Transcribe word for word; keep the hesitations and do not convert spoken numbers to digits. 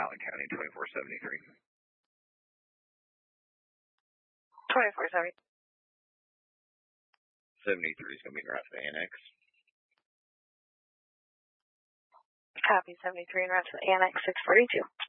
Allen County, twenty-four seventy-three. twenty-four seventy. seventy-three is going to be en route to the annex. Copy, seventy-three en route to the annex, six forty-two.